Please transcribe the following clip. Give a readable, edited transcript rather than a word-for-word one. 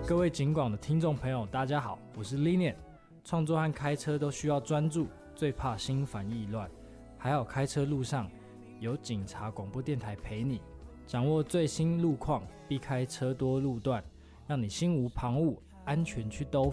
各位警广的听众朋友，大家好，我是 Linian。创作和开车都需要专注，最怕心烦意乱。还好开车路上有警察广播电台陪你，掌握最新路况，避开车多路段，让你心无旁骛，安全去兜